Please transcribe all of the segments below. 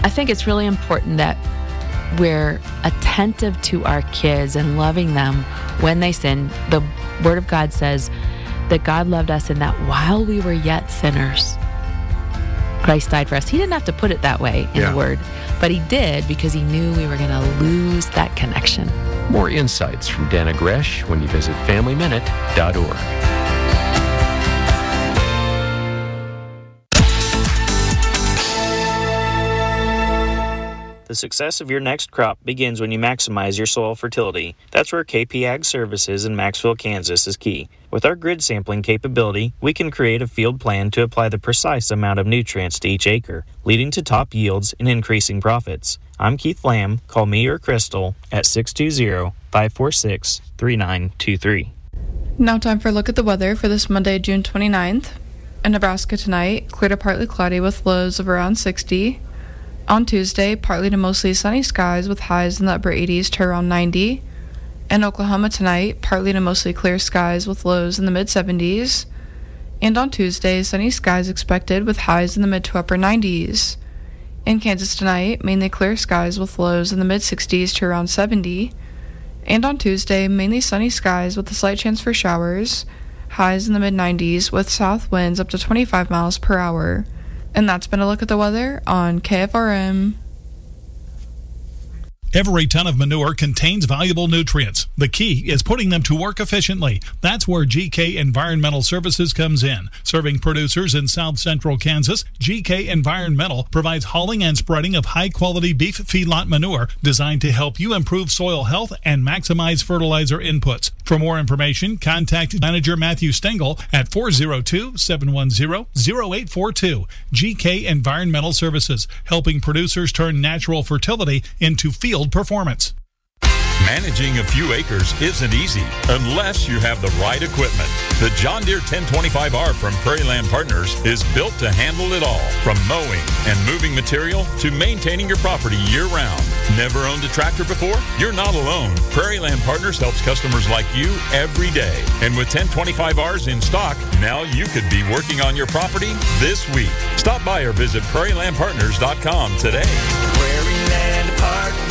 I think it's really important that we're attentive to our kids and loving them when they sin. The Word of God says that God loved us and that while we were yet sinners, Christ died for us. He didn't have to put it that way in the Word, but he did because he knew we were going to lose that connection. More insights from Dana Gresh when you visit FamilyMinute.org. The success of your next crop begins when you maximize your soil fertility. That's where KP Ag Services in Maxville, Kansas is key. With our grid sampling capability, we can create a field plan to apply the precise amount of nutrients to each acre, leading to top yields and increasing profits. I'm Keith Lamb. Call me or Crystal at 620-546-3923. Now time for a look at the weather for this Monday, June 29th. In Nebraska tonight, clear to partly cloudy with lows of around 60. On Tuesday, partly to mostly sunny skies with highs in the upper 80s to around 90. In Oklahoma tonight, partly to mostly clear skies with lows in the mid-70s. And on Tuesday, sunny skies expected with highs in the mid to upper 90s. In Kansas tonight, mainly clear skies with lows in the mid-60s to around 70. And on Tuesday, mainly sunny skies with a slight chance for showers, highs in the mid-90s with south winds up to 25 miles per hour. And that's been a look at the weather on KFRM. Every ton of manure contains valuable nutrients. The key is putting them to work efficiently. That's where GK Environmental Services comes in. Serving producers in south central Kansas, GK Environmental provides hauling and spreading of high-quality beef feedlot manure designed to help you improve soil health and maximize fertilizer inputs. For more information, contact Manager Matthew Stengel at 402-710-0842. GK Environmental Services, helping producers turn natural fertility into field performance. Managing a few acres isn't easy unless you have the right equipment. The John Deere 1025R from Prairie Land Partners is built to handle it all, from mowing and moving material to maintaining your property year-round. Never owned a tractor before? You're not alone. Prairie Land Partners helps customers like you every day. And with 1025Rs in stock, now you could be working on your property this week. Stop by or visit prairielandpartners.com today. Prairie Land Partners.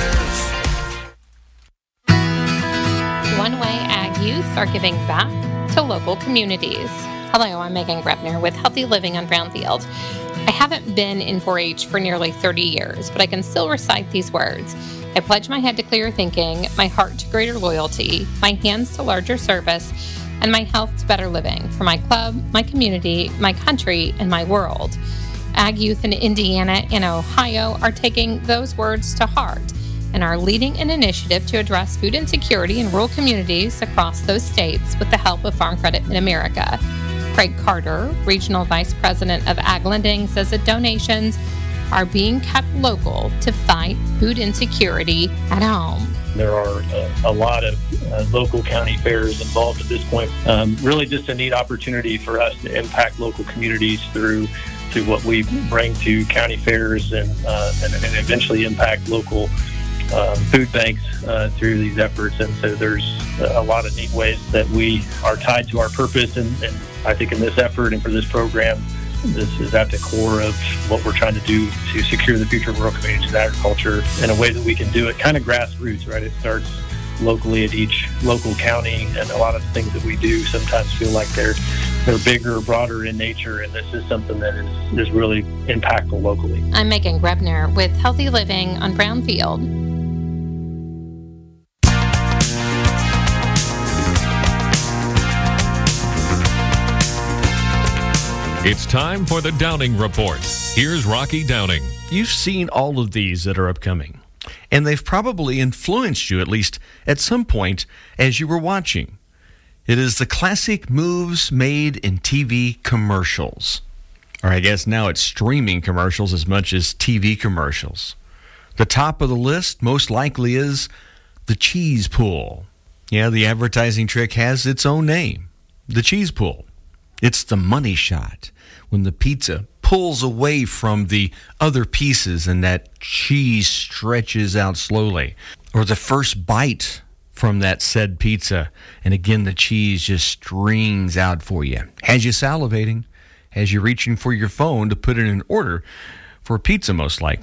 One Way Ag Youth are giving back to local communities. Hello, I'm Megan Grebner with Healthy Living on Brownfield. I haven't been in 4-H for nearly 30 years, but I can still recite these words. I pledge my head to clear thinking, my heart to greater loyalty, my hands to larger service, and my health to better living for my club, my community, my country, and my world. Ag Youth in Indiana and Ohio are taking those words to heart and are leading an initiative to address food insecurity in rural communities across those states with the help of Farm Credit Mid-America. Craig Carter, Regional Vice President of Ag Lending, says that donations are being kept local to fight food insecurity at home. There are a lot of local county fairs involved at this point. Really just a neat opportunity for us to impact local communities through what we bring to county fairs and eventually impact local food banks through these efforts. And so there's a lot of neat ways that we are tied to our purpose. And I think in this effort and for this program, this is at the core of what we're trying to do to secure the future of rural communities and agriculture in a way that we can do it kind of grassroots, right? It starts locally at each local county, and a lot of things that we do sometimes feel like they're bigger, broader in nature, and this is something that is really impactful locally. I'm Megan Grebner with Healthy Living on Brownfield. It's time for the Downing Report. Here's Rocky Downing. You've seen all of these that are upcoming, and they've probably influenced you, at least at some point, as you were watching. It is the classic moves made in TV commercials. Or I guess now it's streaming commercials as much as TV commercials. The top of the list most likely is the cheese pool. Yeah, the advertising trick has its own name, the cheese pool. It's the money shot, when the pizza pulls away from the other pieces and that cheese stretches out slowly. Or the first bite from that said pizza, and again the cheese just strings out for you. Has you salivating, as you're reaching for your phone to put in an order for pizza most likely.